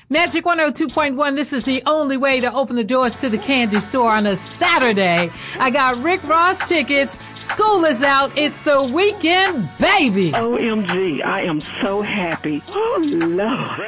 Magic 102.1, this is the only way to open the doors to the candy store on a Saturday. I got Rick Ross tickets. School is out. It's the weekend, baby. OMG, I am so happy. Oh, Lord.